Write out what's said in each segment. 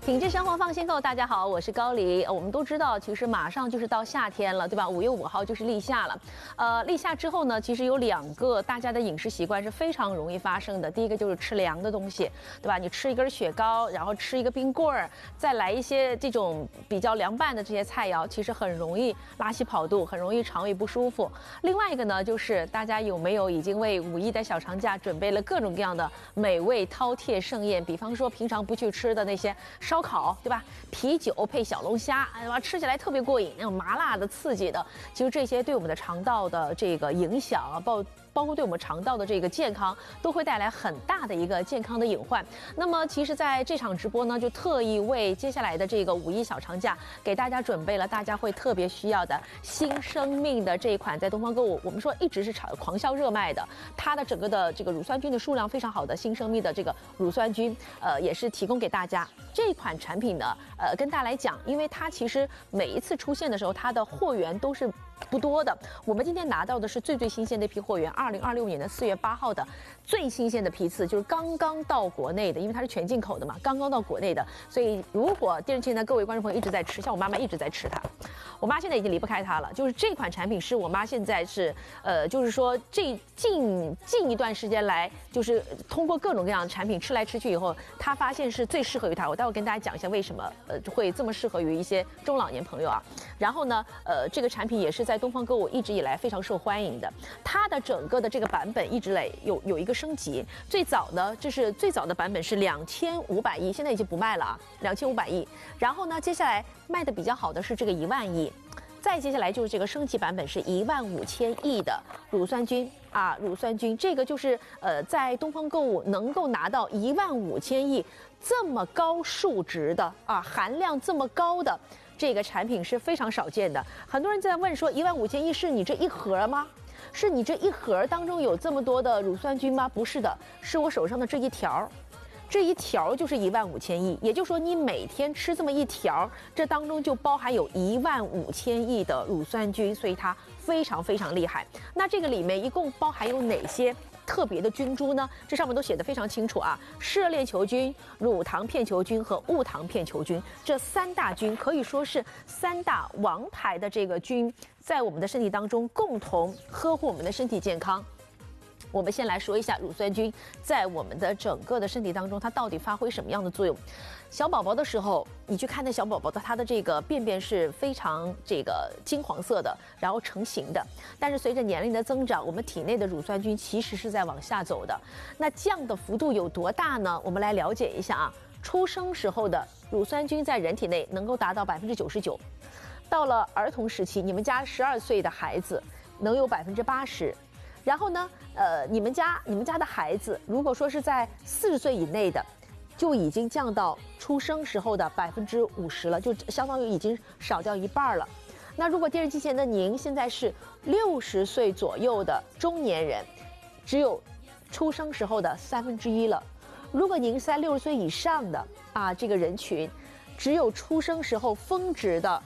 品质生活放心购，大家好，我是高黎。我们都知道，其实马上就是到夏天了，对吧？5月5号就是立夏了。立夏之后呢，其实有2个大家的饮食习惯是非常容易发生的。第一个就是吃凉的东西，对吧？你吃一根雪糕，然后吃一个冰棍儿，再来一些这种比较凉拌的这些菜肴，其实很容易拉稀跑肚，很容易肠胃不舒服。另外一个呢，就是大家有没有已经为5一的小长假准备了各种各样的美味饕餮盛宴？比方说平常不去吃的那些烧烤，对吧？啤酒配小龙虾，哎呀，吃起来特别过瘾，那种麻辣的、刺激的，其实这些对我们的肠道的这个影响啊，包括对我们肠道的这个健康，都会带来很大的一个健康的隐患。那么，其实在这场直播呢，就特意为接下来的这个5一小长假，给大家准备了大家会特别需要的新生命的这一款，在东方购物我们说一直是狂销热卖的，它的整个的这个乳酸菌的数量非常好的新生命的这个乳酸菌，也是提供给大家。这款产品呢，跟大家来讲，因为它其实每一次出现的时候，它的货源都是不多的。我们今天拿到的是最新鲜的一批货源，2026年的4月8号的最新鲜的批次，就是刚刚到国内的，因为它是全进口的嘛，刚刚到国内的。所以如果电视机前的各位观众朋友一直在吃，像我妈妈一直在吃它，我妈现在已经离不开它了。就是这款产品是我妈现在是就是说这近一段时间来，就是通过各种各样的产品吃来吃去以后，她发现是最适合于她。我待会跟大家讲一下为什么会这么适合于一些中老年朋友啊。然后呢，这个产品也是在东方购物一直以来非常受欢迎的。它的整个的这个版本一直来有一个升级。最早呢，就是最早的版本是2500亿，现在已经不卖了啊，2500亿。然后呢，接下来卖的比较好的是这个1万亿。再接下来就是这个升级版本是15000亿的乳酸菌啊，乳酸菌这个就是在东方购物能够拿到15000亿这么高数值的啊，含量这么高的这个产品是非常少见的。很多人在问说，15000亿是你这一盒吗？是你这一盒当中有这么多的乳酸菌吗？不是的，是我手上的这一条。这一条就是15000亿，也就是说你每天吃这么一条，这当中就包含有15000亿的乳酸菌，所以它非常非常厉害。那这个里面一共包含有哪些特别的菌株呢？这上面都写得非常清楚啊，嗜热链球菌、乳糖片球菌和戊糖片球菌，这3大菌可以说是3大王牌的这个菌，在我们的身体当中共同呵护我们的身体健康。我们先来说一下乳酸菌在我们的整个的身体当中，它到底发挥什么样的作用？小宝宝的时候，你去看那小宝宝的，他的这个便便是非常这个金黄色的，然后成型的。但是随着年龄的增长，我们体内的乳酸菌其实是在往下走的。那降的幅度有多大呢？我们来了解一下啊。出生时候的乳酸菌在人体内能够达到99%，到了儿童时期，你们家12岁的孩子能有80%。然后呢，你们家的孩子，如果说是在40岁以内的，就已经降到出生时候的50%了，就相当于已经少掉一半了。那如果电视机前的您现在是60岁左右的中年人，只有出生时候的1/3了。如果您在60岁以上的啊这个人群，只有出生时候峰值的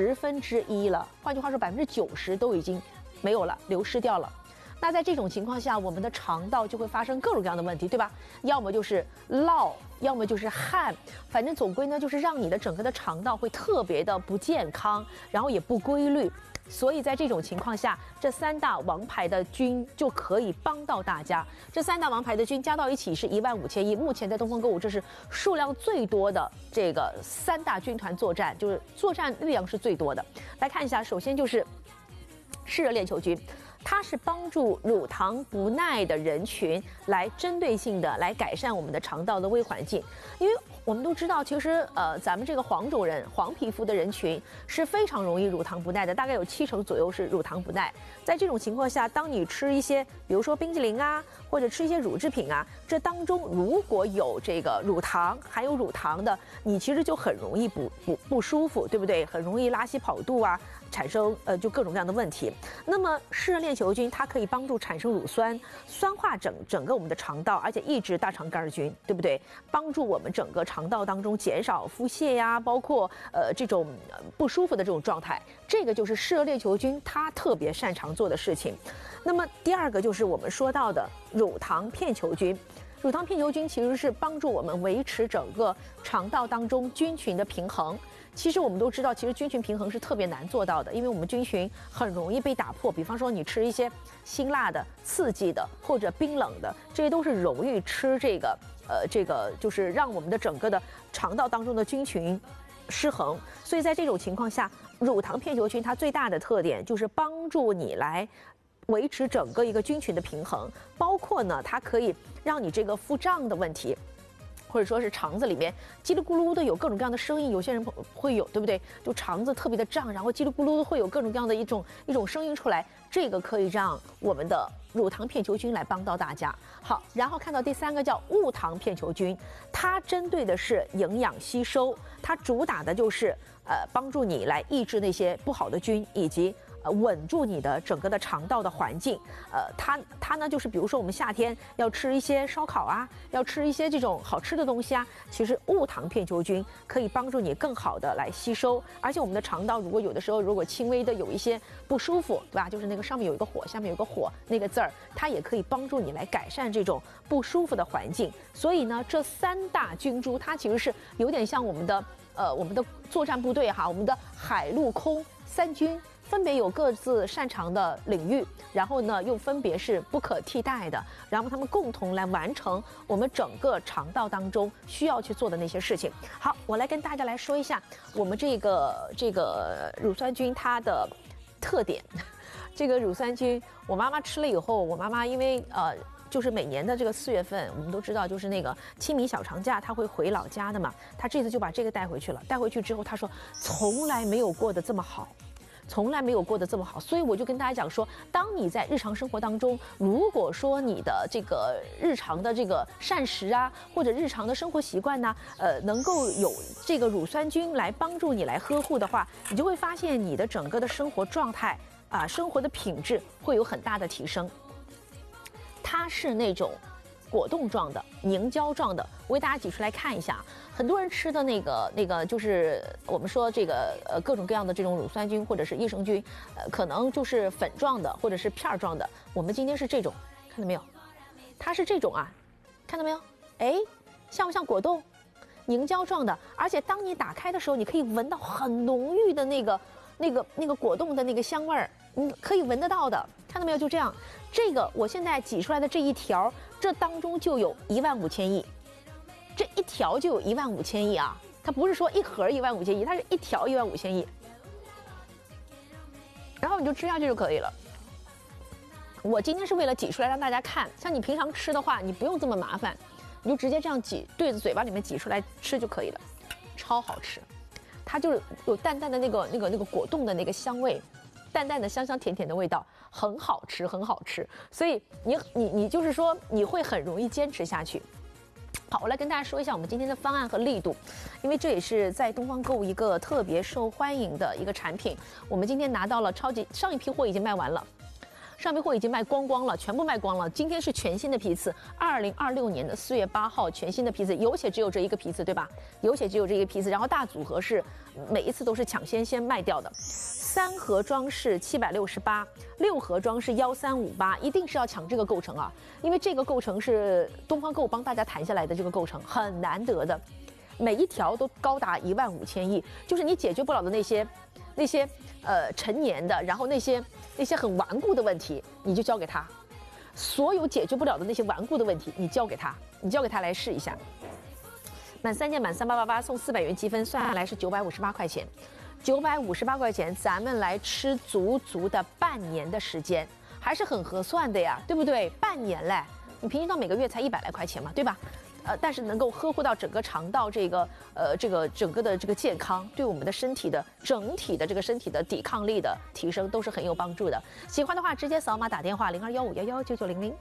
1/10了。换句话说，90%都已经没有了，流失掉了。那在这种情况下，我们的肠道就会发生各种各样的问题，对吧？要么就是涝，要么就是汗，反正总归呢，就是让你的整个的肠道会特别的不健康，然后也不规律。所以在这种情况下，这3大王牌的菌就可以帮到大家。这3大王牌的菌加到一起是15000亿，目前在东方购物这是数量最多的这个3大军团作战，就是作战力量是最多的。来看一下，首先就是嗜热链球菌。它是帮助乳糖不耐的人群来针对性的来改善我们的肠道的微环境，因为我们都知道，其实咱们这个黄种人、黄皮肤的人群是非常容易乳糖不耐的，大概有70%左右是乳糖不耐。在这种情况下，当你吃一些，比如说冰淇淋啊，或者吃一些乳制品啊，这当中如果有这个乳糖，含有乳糖的，你其实就很容易不舒服，对不对？很容易拉稀跑肚啊，产生就各种各样的问题。那么嗜热链球菌它可以帮助产生乳酸，酸化整个我们的肠道，而且抑制大肠杆菌，对不对？帮助我们整个肠道当中减少腹泻呀，包括这种不舒服的这种状态。这个就是嗜热链球菌它特别擅长做的事情。那么第二个就是我们说到的乳糖片球菌。 乳糖片球菌其实是帮助我们维持整个肠道当中菌群的平衡。其实我们都知道，其实菌群平衡是特别难做到的，因为我们菌群很容易被打破。比方说，你吃一些辛辣的、刺激的或者冰冷的，这些都是容易吃这个就是让我们的整个的肠道当中的菌群失衡。所以在这种情况下，乳糖片球菌它最大的特点就是帮助你来维持整个一个菌群的平衡，包括呢，它可以让你这个腹胀的问题，或者说是肠子里面叽里咕噜的有各种各样的声音，有些人会有，对不对？就肠子特别的胀，然后叽里咕噜的会有各种各样的一种声音出来，这个可以让我们的乳糖片球菌来帮到大家。好，然后看到第3个叫无糖片球菌，它针对的是营养吸收，它主打的就是帮助你来抑制那些不好的菌，以及稳住你的整个的肠道的环境。它呢就是比如说我们夏天要吃一些烧烤啊，要吃一些这种好吃的东西啊，其实无糖片球菌可以帮助你更好的来吸收。而且我们的肠道如果有的时候如果轻微的有一些不舒服，对吧？就是那个上面有一个火，下面有个火那个字儿，它也可以帮助你来改善这种不舒服的环境。所以呢，这3大菌株它其实是有点像我们的作战部队哈，我们的海陆空3军。分别有各自擅长的领域，然后呢又分别是不可替代的，然后他们共同来完成我们整个肠道当中需要去做的那些事情。好，我来跟大家来说一下我们这个乳酸菌它的特点。这个乳酸菌，我妈妈吃了以后，我妈妈因为就是每年的这个4月份，我们都知道，就是那个清明小长假，她会回老家的嘛。她这次就把这个带回去了，带回去之后，她说从来没有过得这么好。从来没有过得这么好，所以我就跟大家讲说，当你在日常生活当中，如果说你的这个日常的这个膳食啊，或者日常的生活习惯呢，能够有这个乳酸菌来帮助你来呵护的话，你就会发现你的整个的生活状态啊，生活的品质会有很大的提升。它是那种果冻状的、凝胶状的，我给大家挤出来看一下。很多人吃的那个就是我们说这个各种各样的这种乳酸菌或者是益生菌，可能就是粉状的或者是片状的。我们今天是这种，看到没有？它是这种啊，看到没有？哎，像不像果冻？凝胶状的，而且当你打开的时候，你可以闻到很浓郁的那个果冻的那个香味儿，你可以闻得到的。看到没有？就这样，这个我现在挤出来的这一条，这当中就有15000亿。这一条就有15000亿啊！它不是说一盒15000亿，它是一条15000亿。然后你就吃下去就可以了。我今天是为了挤出来让大家看，像你平常吃的话，你不用这么麻烦，你就直接这样挤，对着嘴巴里面挤出来吃就可以了，超好吃。它就是有淡淡的那个果冻的那个香味，淡淡的香香甜甜的味道，很好吃，很好吃。所以你就是说你会很容易坚持下去。好，我来跟大家说一下我们今天的方案和力度，因为这也是在东方购一个特别受欢迎的一个产品。我们今天拿到了上一批货已经卖完了，上批货已经卖光了，全部卖光了。今天是全新的批次，2026年的4月8号全新的批次，有且只有这一个批次，对吧？有且只有这一个批次，然后大组合是每一次都是抢先卖掉的。3盒装是768，6盒装是1358，一定是要抢这个构成啊，因为这个构成是东方购帮大家谈下来的，这个构成很难得的，每一条都高达15000亿，就是你解决不了的那些陈年的，然后那些很顽固的问题，你就交给他，所有解决不了的那些顽固的问题，你交给他来试一下。满3件满3888送400元积分，算下来是958块钱。958块钱，咱们来吃足的半年的时间，还是很合算的呀，对不对？半年嘞，你平均到每个月才100来块钱嘛，对吧？但是能够呵护到整个肠道这个整个的这个健康，对我们的身体的整体的这个身体的抵抗力的提升都是很有帮助的。喜欢的话，直接扫码打电话0215119900。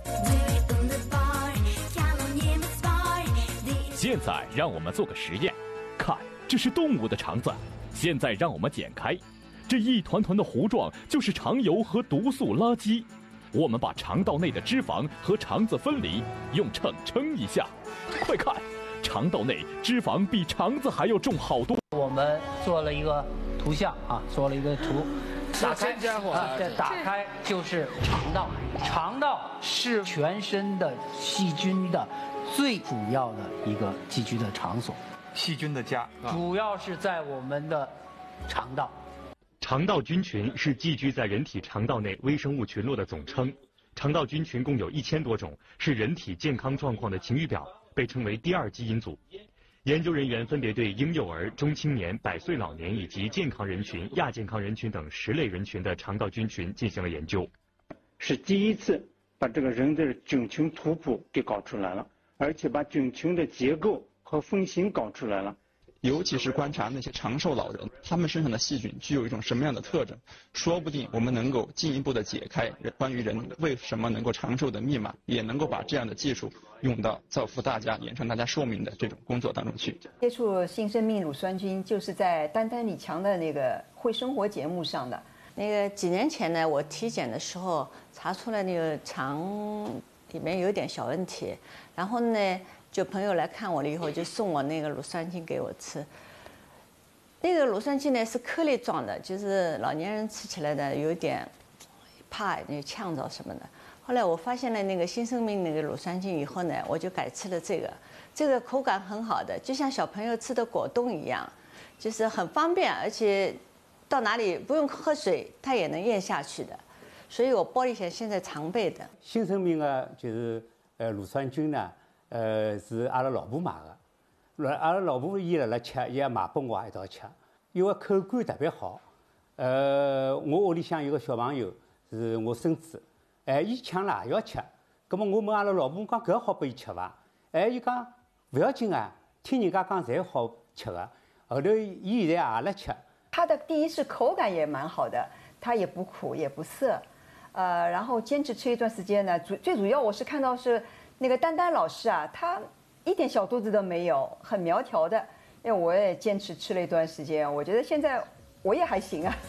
现在让我们做个实验，看，这是动物的肠子。现在让我们剪开，这一团团的糊状就是肠油和毒素垃圾。我们把肠道内的脂肪和肠子分离，用秤称一下，快看，肠道内脂肪比肠子还要重好多。 我们做了一个图像啊，做了一个图， 打开家伙啊，打开就是肠道，肠道是全身的细菌的最主要的一个寄居的场所， 细菌的家， 主要是在我们的肠道。 肠道菌群是寄居在人体肠道内微生物群落的总称。肠道菌群共有1000多种，是人体健康状况的晴雨表，被称为第2基因组。研究人员分别对婴幼儿、中青年、100岁老年以及健康人群、亚健康人群等10类人群的肠道菌群进行了研究。 是第一次把这个人的菌群图谱给搞出来了，而且把菌群的结构和分型搞出来了。 尤其是观察那些长寿老人，他们身上的细菌具有一种什么样的特征，说不定我们能够进一步的解开关于人为什么能够长寿的密码，也能够把这样的技术用到造福大家、延长大家寿命的这种工作当中去。 接触新生命乳酸菌就是在丹丹李强的那个会生活节目上的。 那个几年前呢，我体检的时候查出来那个肠里面有点小问题，然后呢，就朋友来看我了以后，就送我那个乳酸菌给我吃。那个乳酸菌呢是颗粒状的，就是老年人吃起来呢有点怕那个呛着什么的。后来我发现了那个新生命那个乳酸菌以后呢，我就改吃了这个。这个口感很好的，就像小朋友吃的果冻一样，就是很方便，而且到哪里不用喝水，它也能咽下去的。所以我包里现在常备的。 新生命啊，就是乳酸菌呢。是阿拉老婆买的，阿拉老婆伊辣辣吃，伊也买拨我一道吃，因为口感特别好。我屋里向有个小朋友是我孙子，伊抢了也要吃，葛么我问阿拉老婆讲搿好拨伊吃伐？伊讲勿要紧啊，听人家讲侪好吃个。后头伊现在也辣吃。 它的第一是口感也蛮好的，它也不苦也不涩，然后坚持吃一段时间呢，最主要我是看到是。那个丹丹老师啊，他一点小肚子都没有，很苗条的。因为我也坚持吃了一段时间，我觉得现在我也还行啊。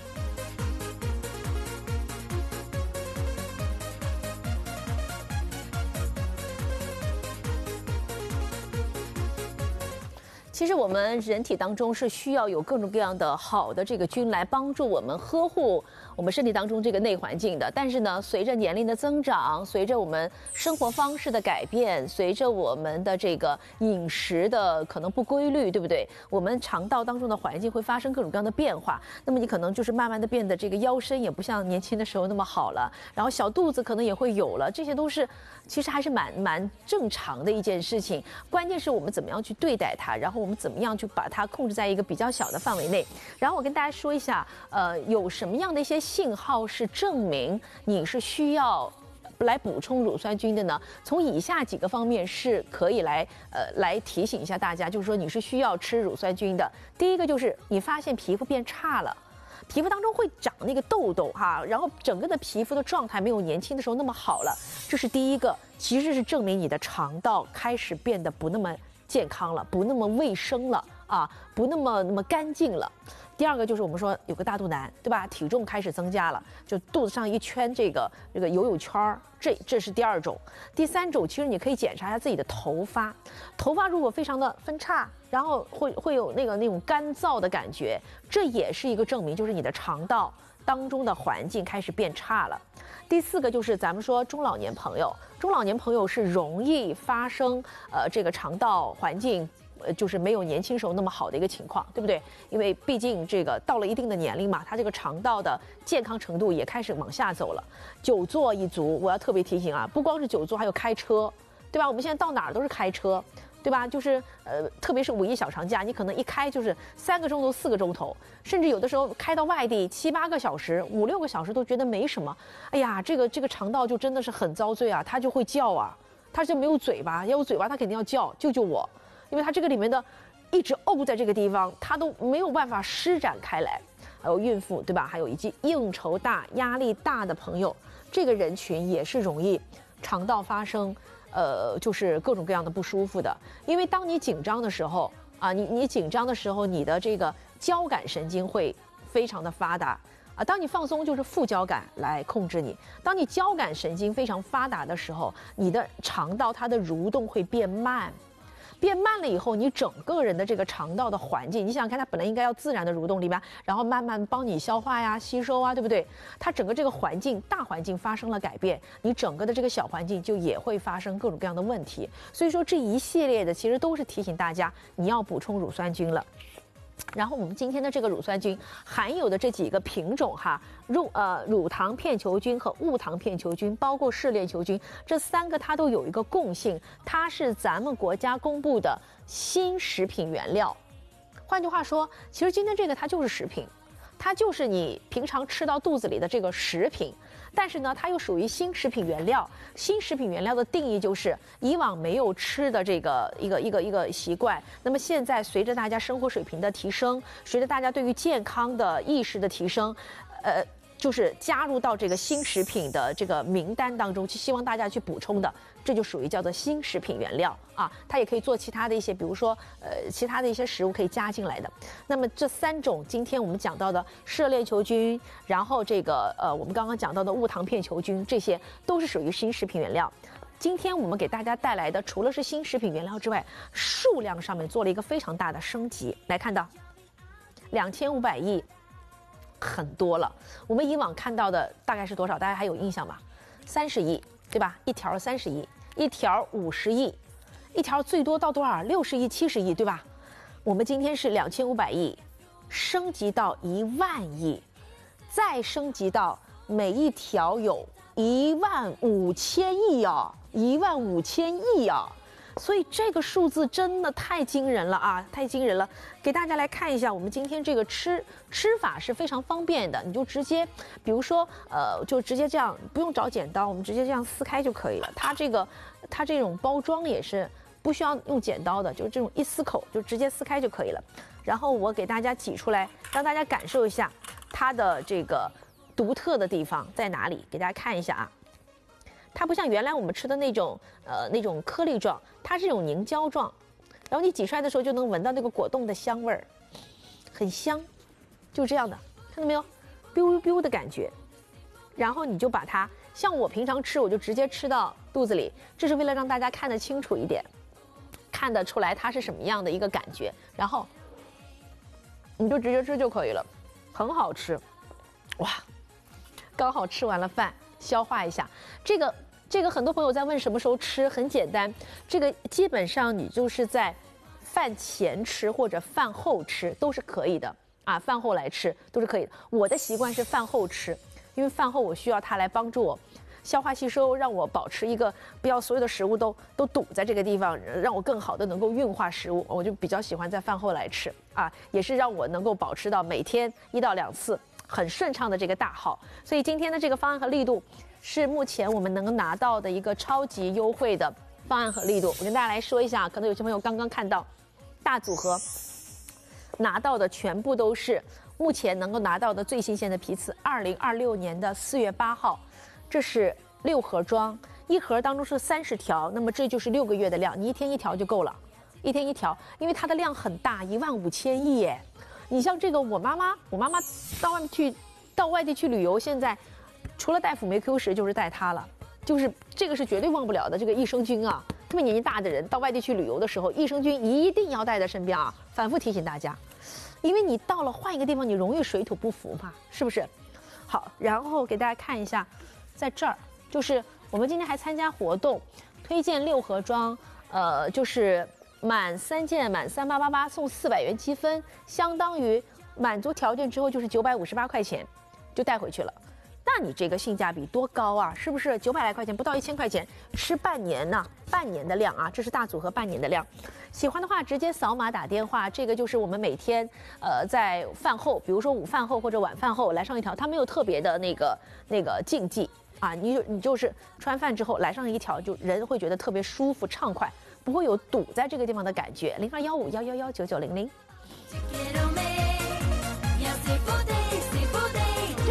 其实我们人体当中是需要有各种各样的好的这个菌来帮助我们呵护我们身体当中这个内环境的。但是呢，随着年龄的增长，随着我们生活方式的改变，随着我们的这个饮食的可能不规律，对不对？我们肠道当中的环境会发生各种各样的变化。那么你可能就是慢慢的变得这个腰身也不像年轻的时候那么好了，然后小肚子可能也会有了，这些都是其实还是蛮正常的一件事情。关键是我们怎么样去对待它，然后我们怎么样去把它控制在一个比较小的范围内。然后我跟大家说一下，有什么样的一些信号是证明你是需要来补充乳酸菌的呢？从以下几个方面是可以来提醒一下大家，就是说你是需要吃乳酸菌的。第一个就是你发现皮肤变差了。皮肤当中会长那个痘痘哈，然后整个的皮肤的状态没有年轻的时候那么好了，这是第一个，其实是证明你的肠道开始变得不那么健康了，不那么卫生了啊，不那么干净了。第二个就是我们说有个大肚腩，对吧？体重开始增加了，就肚子上一圈这个油圈儿，这是第二种。第三种，其实你可以检查一下自己的头发，头发如果非常的分叉，然后会有那种干燥的感觉，这也是一个证明，就是你的肠道当中的环境开始变差了。第四个就是咱们说中老年朋友是容易发生这个肠道环境。就是没有年轻时候那么好的一个情况，对不对？因为毕竟这个到了一定的年龄嘛，他这个肠道的健康程度也开始往下走了。久坐一族，我要特别提醒啊，不光是久坐，还有开车，对吧？我们现在到哪儿都是开车，对吧？就是特别是5一小长假，你可能一开就是3个钟头、4个钟头，甚至有的时候开到外地7、8个小时、5、6个小时都觉得没什么。哎呀，这个肠道就真的是很遭罪啊，它就会叫啊，它就没有嘴巴，要有嘴巴它肯定要叫，救救我。因为它这个里面的一直沤在这个地方，它都没有办法施展开来。还有孕妇，对吧？还有以及应酬大、压力大的朋友，这个人群也是容易肠道发生就是各种各样的不舒服的。因为当你紧张的时候啊，你紧张的时候，你的这个交感神经会非常的发达。当你放松，就是副交感来控制你。当你交感神经非常发达的时候，你的肠道它的蠕动会变慢。 变慢了以后，你整个人的这个肠道的环境，你想想看，它本来应该要自然的蠕动里面，然后慢慢帮你消化呀、吸收啊，对不对？它整个这个环境大环境发生了改变，你整个的这个小环境就也会发生各种各样的问题。所以说这一系列的其实都是提醒大家你要补充乳酸菌了。然后我们今天的这个乳酸菌含有的这几个品种哈，乳糖片球菌和无糖片球菌，包括嗜链球菌，这3个它都有一个共性，它是咱们国家公布的新食品原料。换句话说，其实今天这个它就是食品，它就是你平常吃到肚子里的这个食品。但是呢，它又属于新食品原料。新食品原料的定义就是以往没有吃的这个一个习惯。那么现在随着大家生活水平的提升，随着大家对于健康的意识的提升，就是加入到这个新食品的这个名单当中，希望大家去补充的，这就属于叫做新食品原料啊。它也可以做其他的一些，比如说其他的一些食物可以加进来的。那么这3种今天我们讲到的嗜链球菌，然后这个我们刚刚讲到的无糖片球菌，这些都是属于新食品原料。今天我们给大家带来的除了是新食品原料之外，数量上面做了一个非常大的升级。来看到2500亿。很多了，我们以往看到的大概是多少？大家还有印象吗？30亿，对吧？一条30亿，一条50亿，一条最多到多少？60亿、70亿，对吧？我们今天是2500亿，升级到1万亿，再升级到每一条有15000亿啊，15000亿啊！所以这个数字真的太惊人了啊，太惊人了！给大家来看一下，我们今天这个吃法是非常方便的，你就直接，比如说，就直接这样，不用找剪刀，我们直接这样撕开就可以了。它这种包装也是不需要用剪刀的，就是这种一撕口就直接撕开就可以了。然后我给大家挤出来，让大家感受一下它的这个独特的地方在哪里，给大家看一下啊。它不像原来我们吃的那种颗粒状，它是这种凝胶状，然后你挤出来的时候就能闻到那个果冻的香味儿，很香，就这样的，看到没有 ，biu biu 的感觉。然后你就把它，像我平常吃，我就直接吃到肚子里，这是为了让大家看得清楚一点，看得出来它是什么样的一个感觉，然后你就直接吃就可以了，很好吃，哇，刚好吃完了饭。消化一下，这个很多朋友在问什么时候吃，很简单，这个基本上你就是在饭前吃或者饭后吃都是可以的啊，饭后来吃都是可以的。我的习惯是饭后吃，因为饭后我需要它来帮助我消化吸收，让我保持一个不要所有的食物都堵在这个地方，让我更好的能够运化食物，我就比较喜欢在饭后来吃啊，也是让我能够保持到每天1到2次。很顺畅的这个大号，所以今天的这个方案和力度是目前我们能拿到的一个超级优惠的方案和力度。我跟大家来说一下，可能有些朋友刚刚看到大组合拿到的全部都是目前能够拿到的最新鲜的批次，2026年的4月8号，这是6盒装，一盒当中是30条，那么这就是6个月的量，你一天1条就够了，1天1条，因为它的量很大，15000亿耶。你像这个，我妈妈到外地去旅游，现在除了带辅酶 Q10就是带它了，就是这个是绝对忘不了的。这个益生菌啊，特别年纪大的人到外地去旅游的时候，益生菌一定要带在身边啊，反复提醒大家，因为你到了换一个地方，你容易水土不服嘛，是不是？好，然后给大家看一下，在这儿就是我们今天还参加活动，推荐6盒装，就是满3件满3888送400元积分，相当于满足条件之后就是958块钱就带回去了。那你这个性价比多高啊？是不是900来块钱，不到1000块钱，吃半年呢？半年的量啊，这是大组合半年的量。喜欢的话直接扫码打电话，这个就是我们每天在饭后，比如说午饭后或者晚饭后来上一条，它没有特别的那个禁忌啊，你就是吃完饭之后来上一条，就人会觉得特别舒服畅快。不会有堵在这个地方的感觉。021511199900，这是我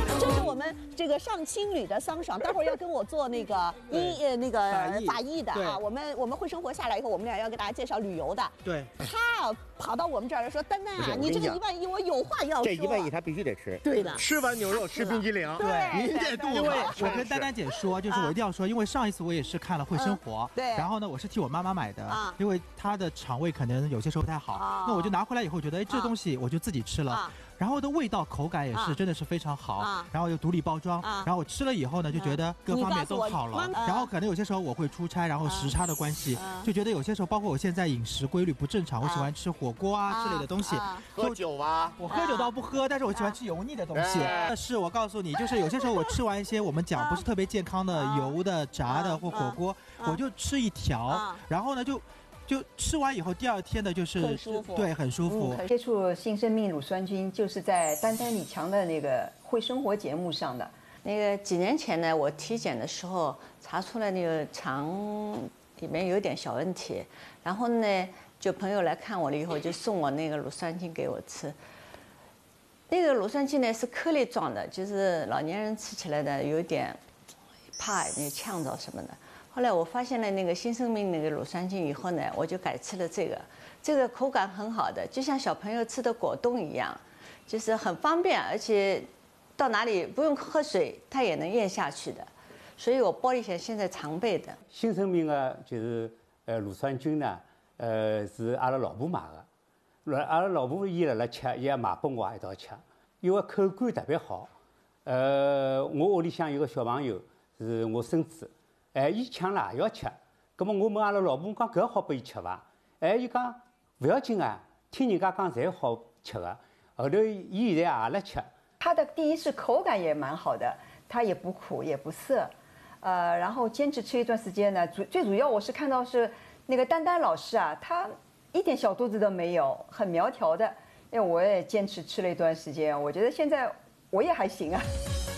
我们这个上青旅的桑爽，待会儿要跟我做那个法医的啊。我们会生活下来以后，我们俩要给大家介绍旅游的。对，他跑到我们这儿来说，丹丹啊，你这个1万亿，我有话要说。 这1万亿他必须得吃。 对的， 吃完牛肉吃冰激凌。 对， 您这肚子。 因为我跟丹丹姐说，就是我一定要说，因为上一次我也是看了《会生活》， 对， 然后呢，我是替我妈妈买的，因为她的肠胃可能有些时候不太好，那我就拿回来以后觉得，哎，这东西我就自己吃了。然后的味道、口感也是真的是非常好，然后又独立包装，然后我吃了以后呢，就觉得各方面都好了。然后可能有些时候我会出差，然后时差的关系，就觉得有些时候，包括我现在饮食规律不正常，我喜欢吃火锅啊之类的东西。 喝酒啊？ 我喝酒倒不喝，但是我喜欢吃油腻的东西。但是我告诉你，就是有些时候我吃完一些我们讲不是特别健康的油的、炸的或火锅，我就吃一条，然后呢就吃完以后，第2天的就是很舒服， 对，很舒服。 接触新生命乳酸菌就是在丹丹李强的那个会生活节目上的。 那个几年前呢，我体检的时候查出来那个肠里面有点小问题，然后呢，就朋友来看我了以后，就送我那个乳酸菌给我吃。那个乳酸菌呢是颗粒状的，就是老年人吃起来的有点怕那个呛着什么的。后来我发现了那个新生命那个乳酸菌以后呢，我就改吃了这个口感很好的，就像小朋友吃的果冻一样，就是很方便，而且到哪里不用喝水，它也能咽下去的。所以我玻璃现在常备的。 新生命的就是乳酸菌呢，是阿拉老婆买的，阿拉老婆伊辣辣吃，伊也买拨我一道吃，因为口感特别好。我屋里向有个小朋友是我孙子。伊抢了也要吃，葛么我问阿拉老婆讲搿好拨伊吃伐？伊讲勿要紧啊，听人家讲侪好吃个。后头伊现在也辣吃。 它的第一是口感也蛮好的，它也不苦也不涩，然后坚持吃一段时间呢，最主要我是看到是那个丹丹老师啊，她一点小肚子都没有，很苗条的。因为我也坚持吃了一段时间，我觉得现在我也还行啊。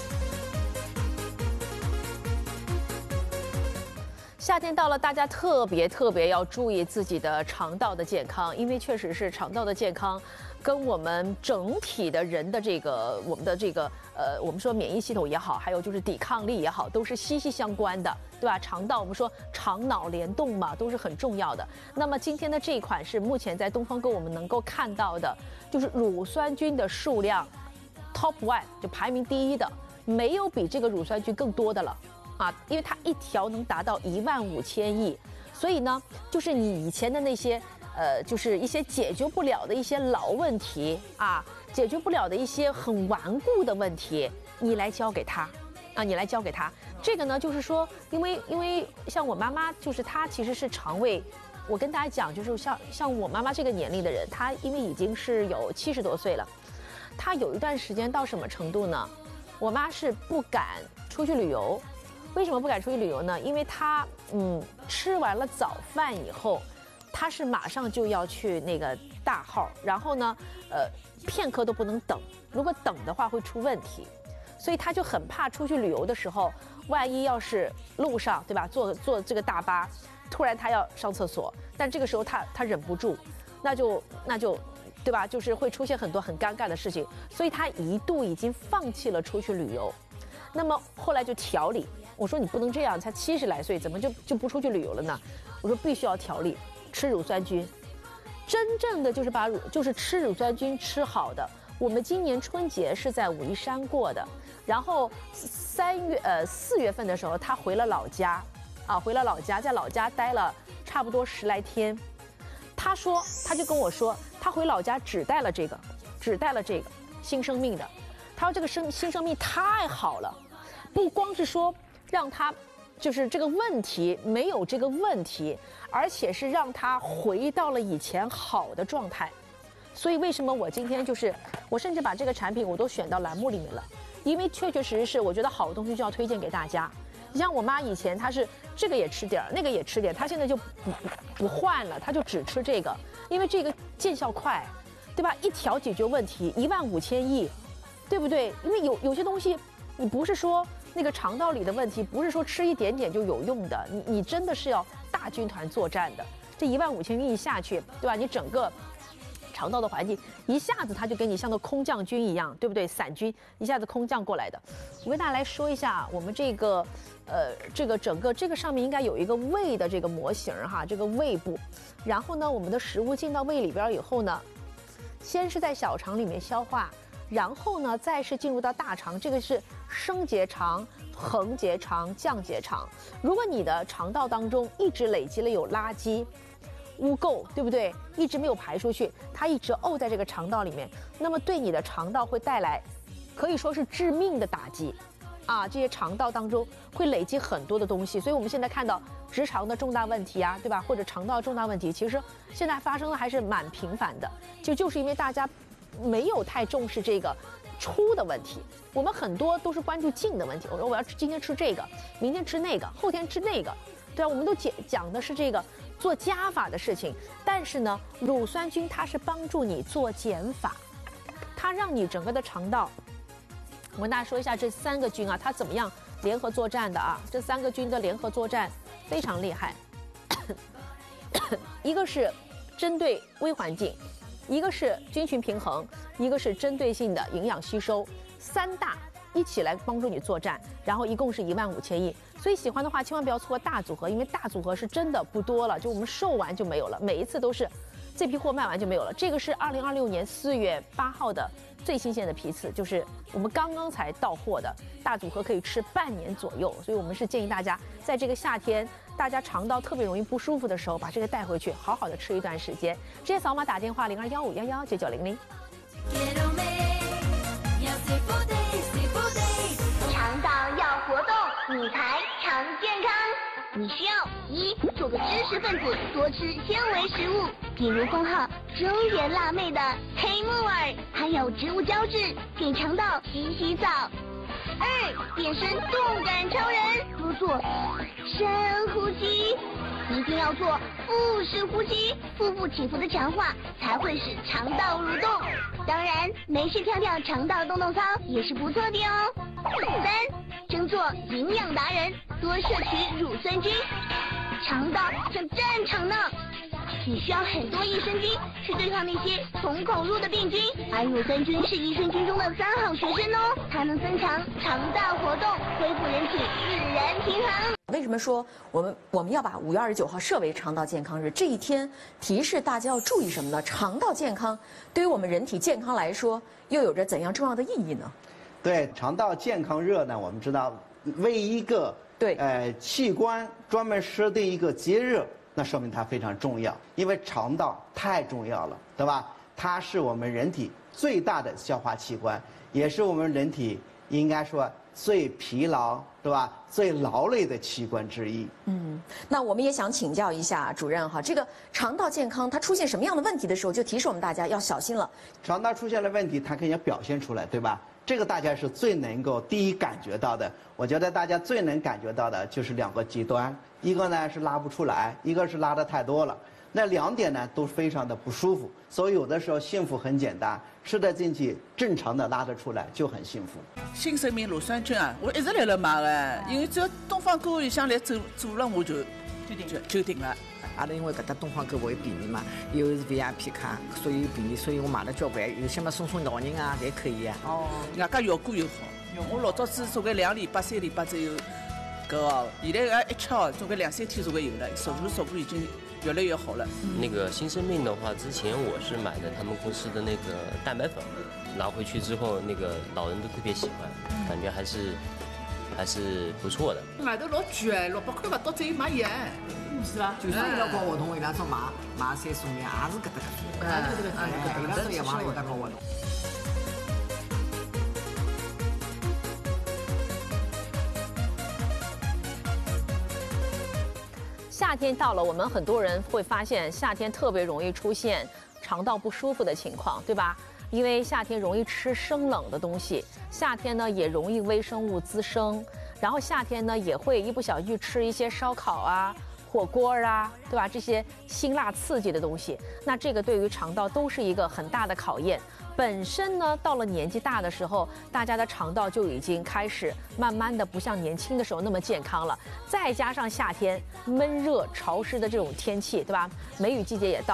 夏天到了，大家特别要注意自己的肠道的健康，因为确实是肠道的健康，跟我们整体的人的我们说免疫系统也好，还有就是抵抗力也好，都是息息相关的，对吧？肠道我们说肠脑联动嘛，都是很重要的。那么今天的这一款是目前在东方哥我们能够看到的，就是乳酸菌的数量 top 1，就排名第1的，没有比这个乳酸菌更多的了。因为它一条能达到15000亿，所以呢，就是你以前的那些就是一些解决不了的一些老问题啊，解决不了的一些很顽固的问题，你来教给他你来教给他。这个呢，就是说，因为像我妈妈，就是她其实是肠胃，我跟大家讲，就是像我妈妈这个年龄的人，她因为已经是有70多岁了，她有一段时间到什么程度呢？我妈是不敢出去旅游。为什么不敢出去旅游呢？因为他吃完了早饭以后，他是马上就要去那个大号，然后呢片刻都不能等，如果等的话会出问题，所以他就很怕出去旅游的时候，万一要是路上对吧，坐这个大巴，突然他要上厕所，但这个时候他忍不住，那就对吧，就是会出现很多很尴尬的事情，所以他一度已经放弃了出去旅游。那么后来就调理，我说你不能这样，才70来岁，怎么就不出去旅游了呢？我说必须要调理，吃乳酸菌，真正的就是吃乳酸菌吃好的。我们今年春节是在武夷山过的，然后4月份的时候，他回了老家，在老家待了差不多10来天。他就跟我说，他回老家只带了这个新生命的。他说这个新生命太好了，不光是说让他就是这个问题没有这个问题，而且是让他回到了以前好的状态。所以为什么我今天我甚至把这个产品我都选到栏目里面了，因为确实是我觉得好的东西就要推荐给大家。你像我妈以前她是这个也吃点那个也吃点，她现在就不换了，她就只吃这个，因为这个见效快，对吧？一条解决问题，15000亿。对不对？因为有些东西，你不是说那个肠道里的问题，不是说吃一点点就有用的，你真的是要大军团作战的。这15000亿下去，对吧？你整个肠道的环境，一下子它就给你像个空降军一样，对不对？伞军一下子空降过来的。我跟大家来说一下，我们这个整个这个上面应该有一个胃的这个模型哈，这个胃部。然后呢，我们的食物进到胃里边以后呢，先是在小肠里面消化，然后呢再是进入到大肠，这个是升结肠、横结肠、降结肠。如果你的肠道当中一直累积了有垃圾、污垢，对不对？一直没有排出去，它一直沤在这个肠道里面，那么对你的肠道会带来可以说是致命的打击。啊，这些肠道当中会累积很多的东西，所以我们现在看到直肠的重大问题啊，对吧？或者肠道重大问题，其实现在发生的还是蛮频繁的，就是因为大家没有太重视这个出的问题。我们很多都是关注进的问题，我说我要今天吃这个，明天吃那个，后天吃那个，对啊，我们都讲的是这个做加法的事情。但是呢，乳酸菌它是帮助你做减法，它让你整个的肠道。我跟大家说一下这3个菌啊，它怎么样联合作战的啊？这3个菌的联合作战非常厉害。一个是针对微环境，一个是菌群平衡，一个是针对性的营养吸收，3大一起来帮助你作战，然后一共是15000亿。所以喜欢的话千万不要错过大组合，因为大组合是真的不多了，就我们售完就没有了，每一次都是这批货卖完就没有了。这个是2026年4月8号的最新鲜的批次，就是我们刚刚才到货的大组合，可以吃半年左右。所以我们是建议大家在这个夏天大家肠道特别容易不舒服的时候，把这个带回去好好的吃一段时间。直接扫码打电话0215119900。 肠道要活动，你才常健康。你需要1做个知识分子，多吃纤维食物，比如封号中原辣妹的黑木耳，含有植物胶质，给肠道洗洗澡。2变身动感超人，多做深呼吸，一定要做腹式呼吸，腹部起伏的强化才会使肠道蠕动。当然，没事跳跳肠道动动操也是不错的哦。3争做营养达人，多摄取乳酸菌，肠道像战场呢。你需要很多益生菌去对抗那些从口入的病菌，而乳酸菌是益生菌中的3好学生哦，它能增强肠道活动，恢复人体自然平衡。 为什么说我们要把5月29号设为肠道健康日？这一天提示大家要注意什么呢？肠道健康对于我们人体健康来说又有着怎样重要的意义呢？ 对，肠道健康日呢，我们知道为一个器官专门设定一个节日，那说明它非常重要，因为肠道太重要了，对吧？它是我们人体最大的消化器官，也是我们人体应该说最疲劳，对吧？最劳累的器官之一。 那我们也想请教一下主任哈，这个肠道健康它出现什么样的问题的时候，就提示我们大家要小心了。 肠道出现了问题，它可以表现出来，对吧？这个大家是最能够第一感觉到的。我觉得大家最能感觉到的就是2个极端，一个呢是拉不出来，一个是拉得太多了。那2点呢都非常的不舒服，所以有的时候幸福很简单，吃得进去，正常的拉得出来就很幸福。 新生命乳酸菌啊，我一直来了买的，因为只要东方购物里向来做了我就定了。 阿拉因为搿搭东方购物有便宜嘛，又是 VIP 卡，所以有便宜，所以我买了交关，有些么送老人啊，侪可以啊。 人家效果又好。我老早子做个2礼拜、3礼拜只有搿哦，现在一吃哦，做个2、3天就会有了，效果已经越来越好了。 那个新生命的话，之前我是买的他们公司的那个蛋白粉，拿回去之后，那个老人都特别喜欢，感觉还是不错的。 买的老贵，600块不到，只有买1。是吧？ 就是伊拉搞活动，伊拉说买3送1，也是搿搭搿种。伊拉说也往有搭搞活动。 夏天到了，我们很多人会发现夏天特别容易出现肠道不舒服的情况，对吧？因为夏天容易吃生冷的东西，夏天呢也容易微生物滋生，然后夏天呢也会一不小心去吃一些烧烤啊、火锅啊，对吧？这些辛辣刺激的东西，那这个对于肠道都是一个很大的考验。本身呢，到了年纪大的时候，大家的肠道就已经开始慢慢的不像年轻的时候那么健康了。再加上夏天闷热潮湿的这种天气，对吧？梅雨季节也到了，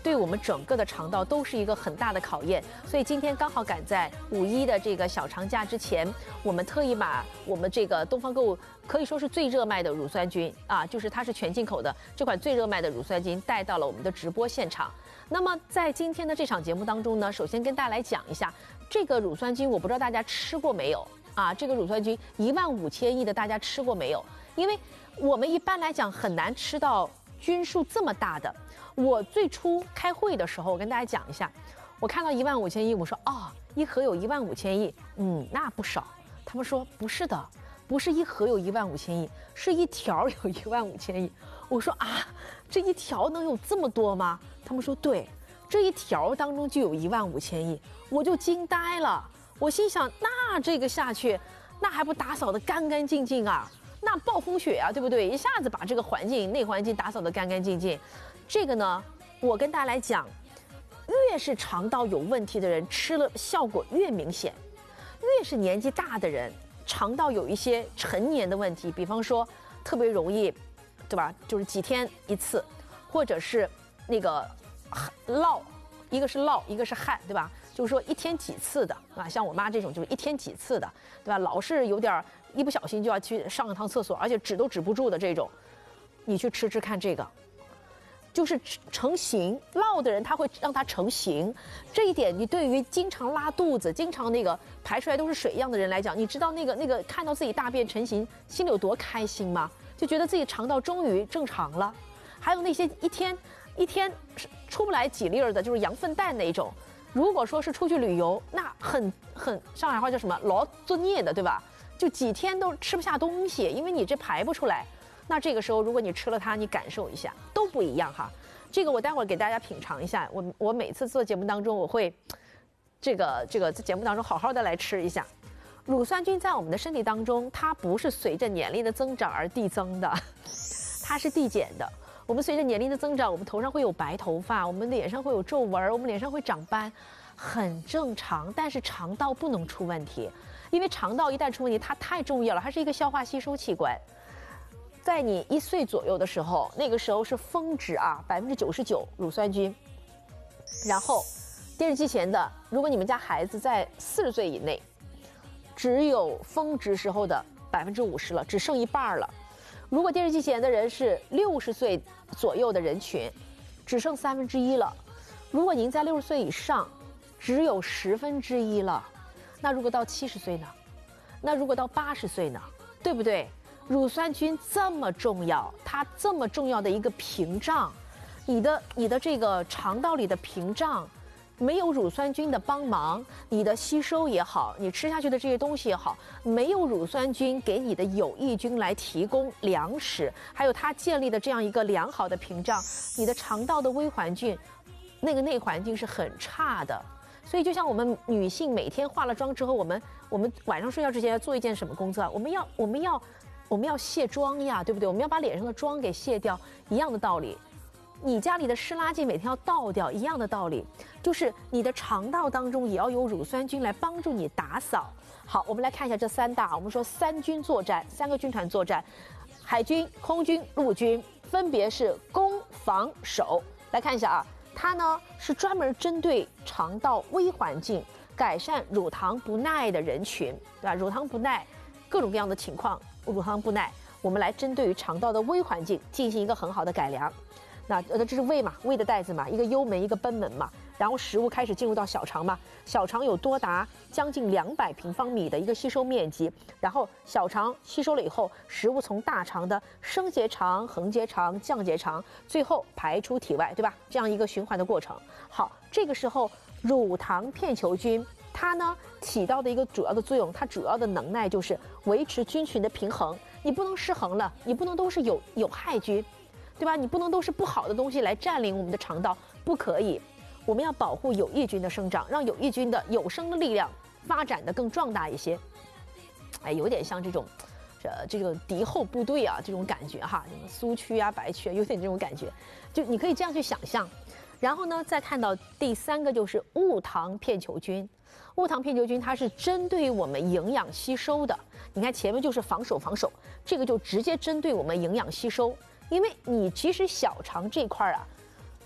对我们整个的肠道都是一个很大的考验。所以今天刚好赶在5·1的这个小长假之前，我们特意把我们这个东方购物可以说是最热卖的乳酸菌啊，就是它是全进口的这款最热卖的乳酸菌带到了我们的直播现场。那么在今天的这场节目当中呢，首先跟大家来讲一下这个乳酸菌，我不知道大家吃过没有啊？这个乳酸菌15000亿的大家吃过没有？因为我们一般来讲很难吃到菌数这么大的。我最初开会的时候，我跟大家讲一下，我看到15000亿，我说哦，一盒有15000亿，那不少。他们说不是的，不是一盒有15000亿，是一条有15000亿。我说啊，这一条能有这么多吗？他们说对，这一条当中就有15000亿，我就惊呆了。我心想，那这个下去，那还不打扫得干干净净啊？那暴风雪啊，对不对？一下子把这个环境内环境打扫得干干净净。这个呢，我跟大家来讲，越是肠道有问题的人，吃了效果越明显；越是年纪大的人，肠道有一些陈年的问题，比方说特别容易，对吧？就是几天一次，或者是那个落，一个是落，一个是汗，对吧？就是说一天几次的啊，像我妈这种就是一天几次的，对吧？老是有点一不小心就要去上一趟厕所，而且止都止不住的这种，你去吃吃看这个。就是成型落的人，他会让它成型，这一点你对于经常拉肚子、经常那个排出来都是水一样的人来讲，你知道那个看到自己大便成型，心里有多开心吗？就觉得自己肠道终于正常了。还有那些一天出不来几粒的，就是羊粪蛋那种。如果说是出去旅游，那很上海话叫什么劳作孽的，对吧？就几天都吃不下东西，因为你这排不出来。那这个时候，如果你吃了它，你感受一下都不一样哈。这个我待会儿给大家品尝一下。我每次做节目当中，我会这个在节目当中好好的来吃一下。乳酸菌在我们的身体当中，它不是随着年龄的增长而递增的，它是递减的。我们随着年龄的增长，我们头上会有白头发，我们脸上会有皱纹，我们脸上会长斑，很正常。但是肠道不能出问题，因为肠道一旦出问题，它太重要了，它是一个消化吸收器官。在你1岁左右的时候，那个时候是峰值啊，99%乳酸菌。然后电视机前的，如果你们家孩子在40岁以内，只有峰值时候的50%了，只剩一半了。如果电视机前的人是60岁左右的人群，只剩1/3了。如果您在60岁以上，只有1/10了。那如果到70岁呢？那如果到80岁呢？对不对？乳酸菌这么重要，它这么重要的一个屏障，你的这个肠道里的屏障，没有乳酸菌的帮忙，你的吸收也好，你吃下去的这些东西也好，没有乳酸菌给你的有益菌来提供粮食，还有它建立的这样一个良好的屏障，你的肠道的微环境，那个内环境是很差的。所以就像我们女性每天化了妆之后，我们晚上睡觉之前要做一件什么工作啊？我们要卸妆呀，对不对？我们要把脸上的妆给卸掉，一样的道理。你家里的湿垃圾每天要倒掉，一样的道理，就是你的肠道当中也要有乳酸菌来帮助你打扫。好，我们来看一下这3大，我们说3军作战，3个军团作战，海军、空军、陆军，分别是攻、防、守。来看一下啊，它呢是专门针对肠道微环境改善乳糖不耐的人群，对吧？乳糖不耐，各种各样的情况。乳糖不耐，我们来针对于肠道的微环境进行一个很好的改良。那这是胃嘛，胃的袋子嘛，一个幽门一个贲门嘛，然后食物开始进入到小肠嘛，小肠有多达将近200平方米的一个吸收面积，然后小肠吸收了以后，食物从大肠的升结肠、横结肠、降结肠，最后排出体外，对吧？这样一个循环的过程。好，这个时候乳糖片球菌它呢起到的一个主要的作用，它主要的能耐就是维持菌群的平衡。你不能失衡了，你不能都是有害菌，对吧？你不能都是不好的东西来占领我们的肠道，不可以。我们要保护有益菌的生长，让有益菌的有生的力量发展的更壮大一些。哎，有点像这种敌后部队啊，这种感觉哈，什么苏区啊、白区啊，有点这种感觉。就你可以这样去想象。然后呢，再看到第3个就是戊糖片球菌。戊糖片球菌它是针对我们营养吸收的。你看前面就是防守，这个就直接针对我们营养吸收。因为你其实小肠这块啊，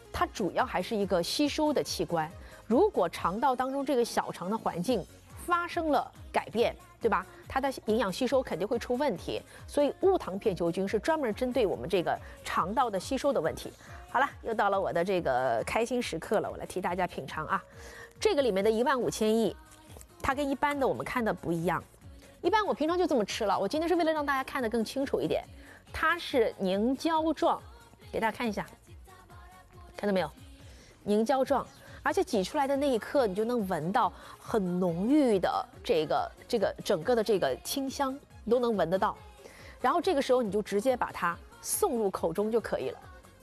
它主要还是一个吸收的器官。如果肠道当中这个小肠的环境发生了改变，对吧？它的营养吸收肯定会出问题。所以无糖片球菌是专门针对我们这个肠道的吸收的问题。好了，又到了我的这个开心时刻了，我来替大家品尝啊。这个里面的15000亿，它跟一般的我们看的不一样。一般我平常就这么吃了，我今天是为了让大家看得更清楚一点。它是凝胶状，给大家看一下，看到没有？凝胶状，而且挤出来的那一刻，你就能闻到很浓郁的这个整个的这个清香，你都能闻得到。然后这个时候你就直接把它送入口中就可以了。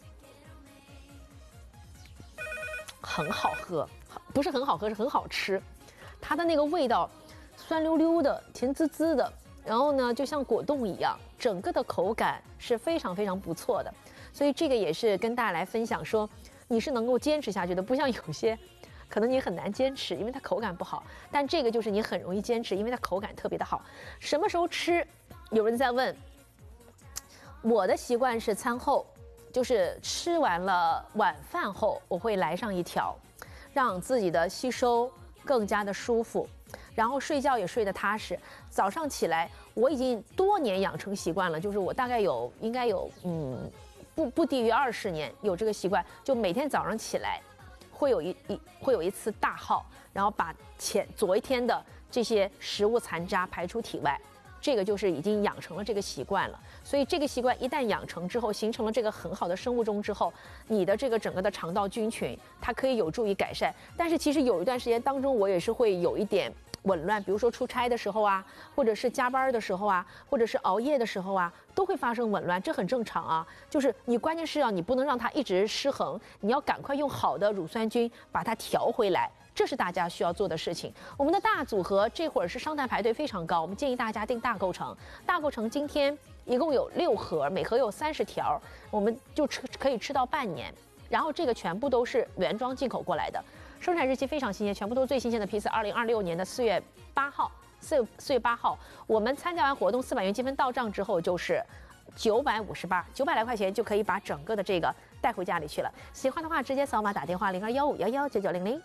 很好喝，不是很好喝，是很好吃。它的那个味道，酸溜溜的，甜滋滋的，然后呢，就像果冻一样，整个的口感是非常非常不错的。所以这个也是跟大家来分享说，你是能够坚持下去的，不像有些，可能你很难坚持，因为它口感不好。但这个就是你很容易坚持，因为它口感特别的好。什么时候吃？有人在问。我的习惯是餐后。就是吃完了晚饭后，我会来上一条，让自己的吸收更加的舒服，然后睡觉也睡得踏实。早上起来，我已经多年养成习惯了，就是我大概应该有不低于20年有这个习惯，就每天早上起来会有一次大号，然后把昨一天的这些食物残渣排出体外。这个就是已经养成了这个习惯了，所以这个习惯一旦养成之后，形成了这个很好的生物钟之后，你的这个整个的肠道菌群，它可以有助于改善。但是其实有一段时间当中，我也是会有一点紊乱，比如说出差的时候啊，或者是加班的时候啊，或者是熬夜的时候啊，都会发生紊乱，这很正常啊。就是你关键是你不能让它一直失衡，你要赶快用好的乳酸菌把它调回来。这是大家需要做的事情。我们的大组合这会儿是商单排队非常高，我们建议大家订大构成。大构成今天一共有6盒，每盒有30条，我们就可以吃到半年。然后这个全部都是原装进口过来的，生产日期非常新鲜，全部都是最新鲜的批次。2026年的4月8号，4月8号，我们参加完活动400元积分到账之后就是958，900来块钱就可以把整个的这个带回家里去了。喜欢的话直接扫码打电话0215119900。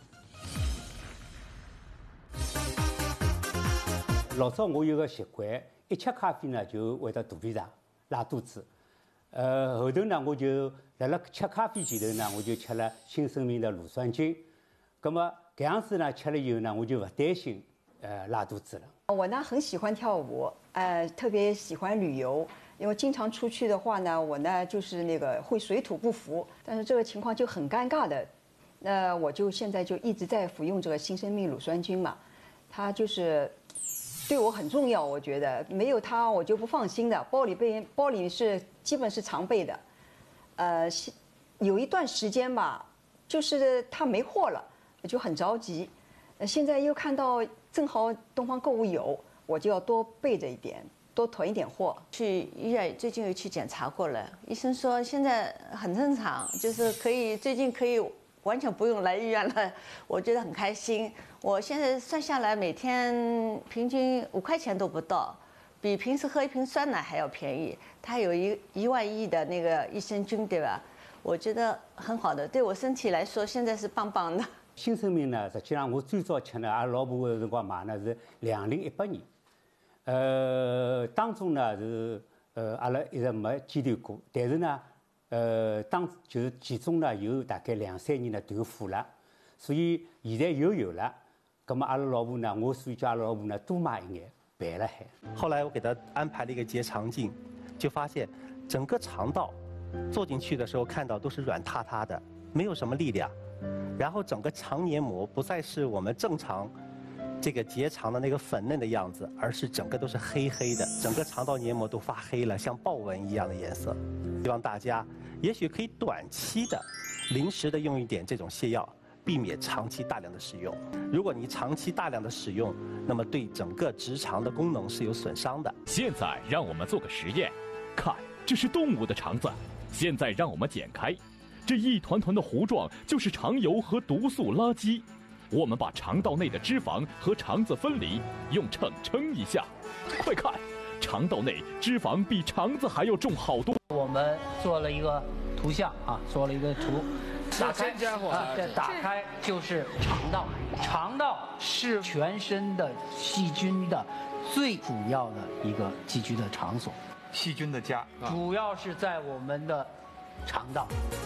老早我有个习惯，一吃咖啡呢就会得肚皮胀、拉肚子。后头呢我就辣吃咖啡前头呢，我就吃了新生命的乳酸菌。那么这样子呢吃了以后呢，我就不担心拉肚子了。 我呢很喜欢跳舞，特别喜欢旅游，因为经常出去的话呢，我呢就是那个会水土不服，但是这个情况就很尴尬的。那我就现在就一直在服用这个新生命乳酸菌嘛，它就是对我很重要，我觉得没有它我就不放心的。包里是基本是常备的，有一段时间吧，就是它没货了，我就很着急。现在又看到正好东方购物有，我就要多备着一点，多囤一点货。 去医院最近又去检查过了，医生说现在很正常，就是最近可以完全不用来医院了，我觉得很开心。我现在算下来，每天平均5块钱都不到，比平时喝一瓶酸奶还要便宜。它有1万亿的那个益生菌，对吧？我觉得很好的，对我身体来说现在是棒棒的。 新生命呢，实际上我最早吃呢，阿拉老婆个辰光买呢是2018年，当中呢是阿拉一直没间断过，但是呢，就是其中呢有大概2、3年呢断货了，所以现在又有了。那么阿拉老婆呢，我所以叫阿拉老婆呢多买一眼，备了还。 后来我给她安排了一个结肠镜，就发现整个肠道坐进去的时候看到都是软塌塌的，没有什么力量。然后整个肠黏膜不再是我们正常这个结肠的那个粉嫩的样子，而是整个都是黑黑的，整个肠道黏膜都发黑了，像豹纹一样的颜色。希望大家也许可以短期的、临时的用一点这种泻药，避免长期大量的使用。如果你长期大量的使用，那么对整个直肠的功能是有损伤的。 现在让我们做个实验，看，这是动物的肠子。现在让我们剪开，这一团团的糊状就是肠油和毒素垃圾。我们把肠道内的脂肪和肠子分离，用秤称一下，快看，肠道内脂肪比肠子还要重好多。 我们做了一个图像啊，做了一个图， 打开家伙，这打开就是肠道，肠道是全身的细菌的最主要的一个寄居的场所， 细菌的家， 主要是在我们的肠道。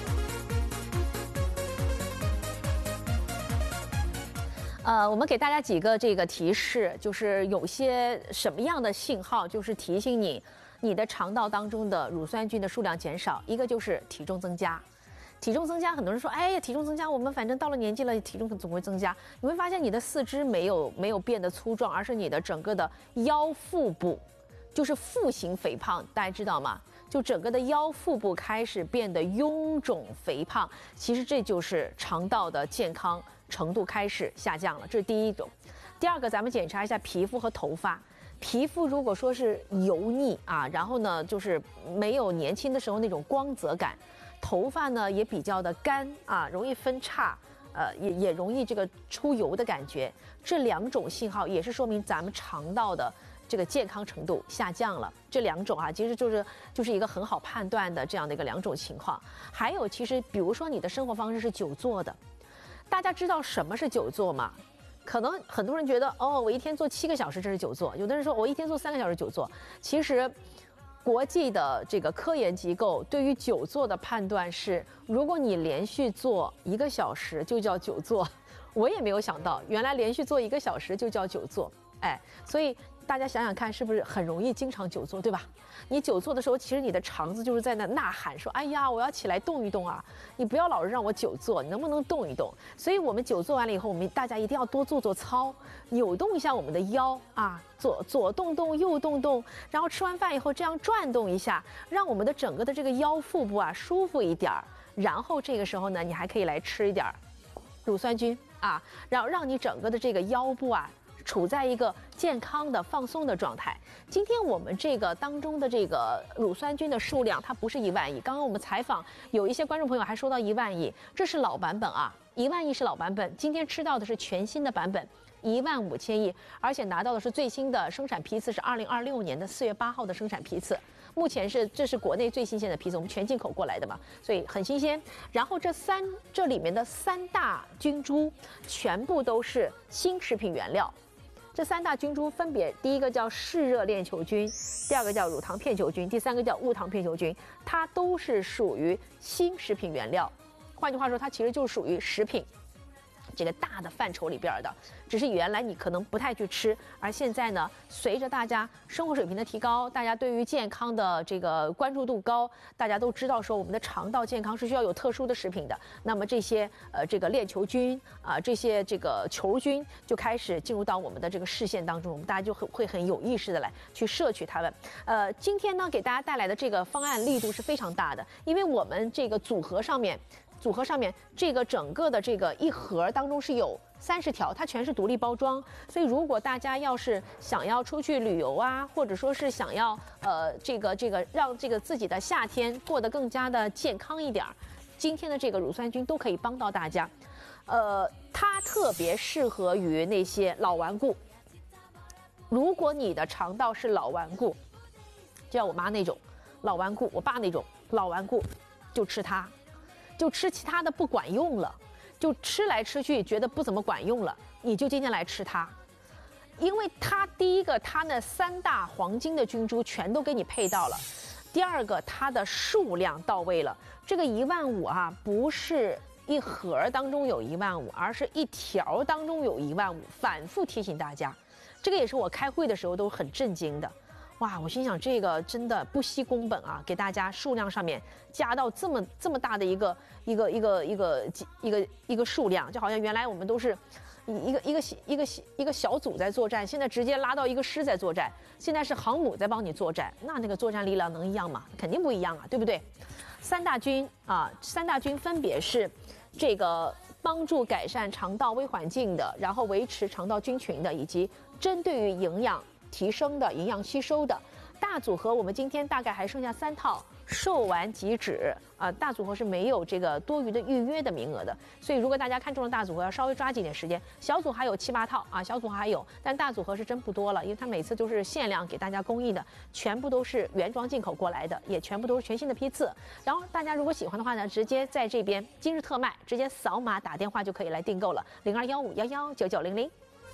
我们给大家几个这个提示，就是有些什么样的信号，就是提醒你的肠道当中的乳酸菌的数量减少。一个就是体重增加，体重增加，很多人说，哎呀，体重增加，我们反正到了年纪了，体重总会增加。你会发现你的四肢没有变得粗壮，而是你的整个的腰腹部，就是腹型肥胖，大家知道吗？就整个的腰腹部开始变得臃肿肥胖，其实这就是肠道的健康程度开始下降了，这是第一种。第二个，咱们检查一下皮肤和头发。皮肤如果说是油腻啊，然后呢就是没有年轻的时候那种光泽感，头发呢也比较的干啊，容易分叉，也容易这个出油的感觉。这两种信号也是说明咱们肠道的这个健康程度下降了。这两种啊，其实就是一个很好判断的这样的一个两种情况。还有，其实比如说你的生活方式是久坐的。大家知道什么是久坐吗？可能很多人觉得，哦，我一天坐7个小时，这是久坐；有的人说我一天坐3个小时久坐。其实，国际的这个科研机构对于久坐的判断是，如果你连续坐1个小时就叫久坐。我也没有想到，原来连续坐1个小时就叫久坐。哎，所以大家想想看，是不是很容易经常久坐，对吧？你久坐的时候，其实你的肠子就是在那呐喊说：“哎呀，我要起来动一动啊！你不要老是让我久坐，你能不能动一动？”所以我们久坐完了以后，我们大家一定要多做做操，扭动一下我们的腰啊，左动动，右动动，然后吃完饭以后这样转动一下，让我们的整个的这个腰腹部啊舒服一点儿。然后这个时候呢，你还可以来吃一点乳酸菌啊，让你整个的这个腰部啊处在一个健康的放松的状态。今天我们这个当中的这个乳酸菌的数量，它不是1万亿。刚刚我们采访有一些观众朋友还说到1万亿，这是老版本啊，1万亿是老版本。今天吃到的是全新的版本，15000亿，而且拿到的是最新的生产批次，是2026年的4月8号的生产批次。目前这是国内最新鲜的批次，我们全进口过来的嘛，所以很新鲜。然后这里面的3大菌株全部都是新食品原料。这3大菌株分别，第一个叫嗜热链球菌，第二个叫乳糖片球菌，第三个叫无糖片球菌，它都是属于新食品原料。换句话说，它其实就属于食品这个大的范畴里边的，只是原来你可能不太去吃，而现在呢，随着大家生活水平的提高，大家对于健康的这个关注度高，大家都知道说我们的肠道健康是需要有特殊的食品的。那么这些这个链球菌啊，这些这个球菌就开始进入到我们的这个视线当中，我们大家就会很有意识的来去摄取它们。今天呢给大家带来的这个方案力度是非常大的，因为我们这个组合上面这个整个的这个一盒当中是有30条，它全是独立包装，所以如果大家要是想要出去旅游啊，或者说是想要这个让这个自己的夏天过得更加的健康一点，今天的这个乳酸菌都可以帮到大家。它特别适合于那些老顽固。如果你的肠道是老顽固，就像我妈那种老顽固，我爸那种老顽固，就吃它。就吃其他的不管用了，就吃来吃去觉得不怎么管用了，你就今天来吃它，因为它第一个它那3大黄金的菌株全都给你配到了，第二个它的数量到位了。这个15000啊，不是一盒当中有15000，而是一条当中有15000，反复提醒大家，这个也是我开会的时候都很震惊的。哇，我心想这个真的不惜工本啊，给大家数量上面加到这么大的一个数量，就好像原来我们都是一个小组在作战，现在直接拉到一个师在作战，现在是航母在帮你作战，那个作战力量能一样吗？肯定不一样啊，对不对？3大菌分别是这个帮助改善肠道微环境的，然后维持肠道菌群的，以及针对于营养提升的、营养吸收的大组合。我们今天大概还剩下3套， 售完即止大组合是没有这个多余的预约的名额的，所以如果大家看中了大组合，要稍微抓紧点时间。小组还有7、8套小组合还有，但大组合是真不多了，因为它每次都是限量给大家供应的，全部都是原装进口过来的，也全部都是全新的批次。然后大家如果喜欢的话呢，直接在这边今日特卖，直接扫码打电话就可以来订购了，0215119900。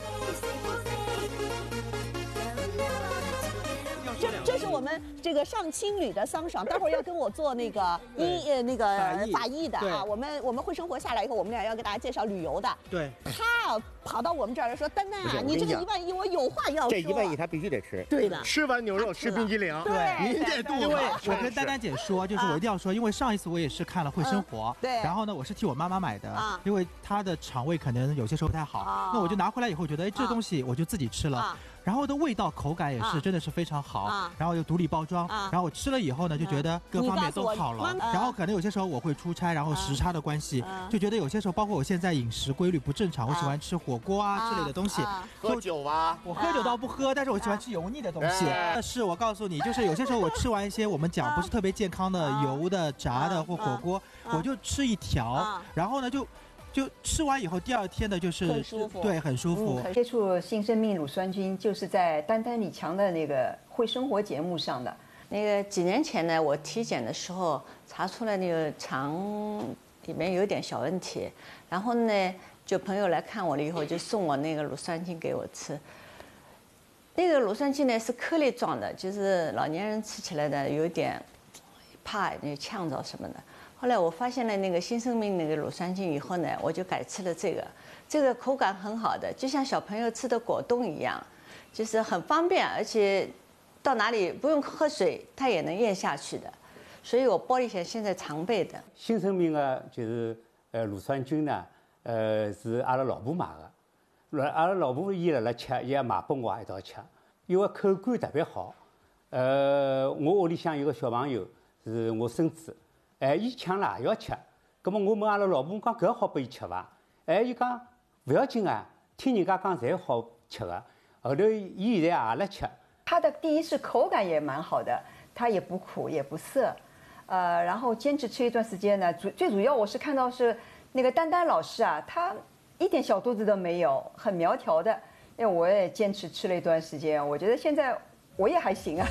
这是我们这个上青旅的桑爽，待会儿要跟我做那个法医的我们会生活下来以后，我们俩要给大家介绍旅游的。 对， 他跑到我们这儿来说，丹丹你这个1万1我有话要说。 这1万1他必须得吃。 对的， 吃完牛肉吃冰激凌。 对， 您这肚子。 因为我跟丹丹姐说，就是我一定要说，因为上一次我也是看了会生活， 对， 然后呢，我是替我妈妈买的，因为她的肠胃可能有些时候不太好，那我就拿回来以后觉得，这东西我就自己吃了。然后的味道口感也是真的是非常好，然后又独立包装，然后我吃了以后呢，就觉得各方面都好了。然后可能有些时候我会出差，然后时差的关系，就觉得有些时候，包括我现在饮食规律不正常，我喜欢吃火锅之类的东西。 喝酒吧？ 我喝酒倒不喝，但是我喜欢吃油腻的东西。但是我告诉你，就是有些时候我吃完一些我们讲不是特别健康的油的、炸的或火锅，我就吃一条，然后呢就吃完以后，第二天的就是很舒服， 对，很舒服。 接触新生命乳酸菌就是在丹丹李强的那个会生活节目上的。 那个几年前呢，我体检的时候查出来那个肠里面有点小问题，然后呢，就朋友来看我了以后，就送我那个乳酸菌给我吃。那个乳酸菌呢是颗粒状的，就是老年人吃起来的有点怕那个呛着什么的。后来我发现了那个新生命那个乳酸菌以后呢，我就改吃了这个口感很好的，就像小朋友吃的果冻一样，就是很方便，而且到哪里不用喝水，它也能咽下去的，所以我包里现在常备的。 新生命就是乳酸菌呢，是阿拉老婆买的，阿拉老婆伊辣辣吃，伊也买拨我一道吃，因为口感特别好。我屋里向有个小朋友是我孙子。伊抢了也要吃，葛么我问阿拉老婆讲搿好拨伊吃伐？伊讲勿要紧啊，听人家讲侪好吃个。后头伊现在也辣吃。 它的第一是口感也蛮好的，它也不苦也不涩，然后坚持吃一段时间呢，最主要我是看到是那个丹丹老师他一点小肚子都没有，很苗条的。因为我也坚持吃了一段时间，我觉得现在我也还行啊。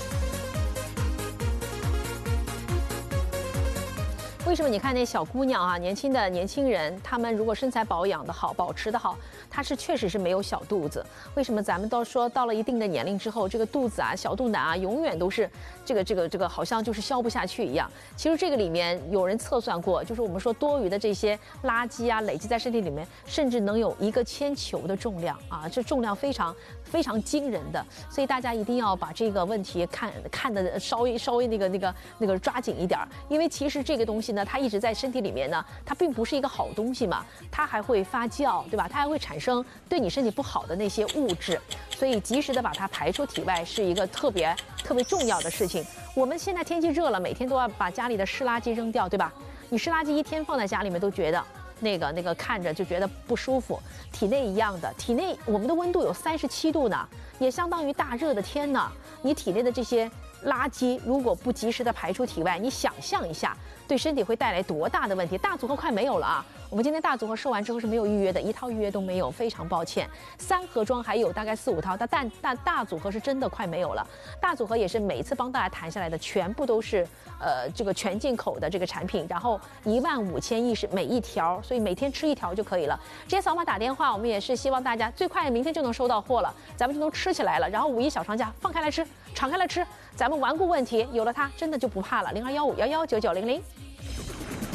为什么你看那小姑娘年轻人，她们如果身材保养的好，保持的好，她确实是没有小肚子。为什么咱们都说到了一定的年龄之后，这个肚子小肚腩永远都是这个好像就是消不下去一样。其实这个里面有人测算过，就是我们说多余的这些垃圾累积在身体里面，甚至能有1个铅球的重量这重量非常非常惊人的。所以大家一定要把这个问题看得稍微那个抓紧一点，因为其实这个东西呢，它一直在身体里面呢，它并不是一个好东西嘛，它还会发酵，对吧？它还会产生对你身体不好的那些物质，所以及时的把它排出体外是一个特别重要的事情。我们现在天气热了，每天都要把家里的湿垃圾扔掉，对吧？你湿垃圾一天放在家里面都觉得那个看着就觉得不舒服，体内一样的，体内我们的温度有37度呢，也相当于大热的天呢。你体内的这些垃圾如果不及时的排出体外，你想象一下，对身体会带来多大的问题？大组合快没有了我们今天大组合售完之后是没有预约的，1套预约都没有，非常抱歉。3盒装还有大概4、5套，但大组合是真的快没有了。大组合也是每一次帮大家谈下来的，全部都是这个全进口的这个产品，然后15000亿是每一条，所以每天吃1条就可以了。直接扫码打电话，我们也是希望大家最快明天就能收到货了，咱们就能吃起来了。然后5一小长假放开来吃，敞开来吃，咱们顽固问题有了它真的就不怕了。0215119900。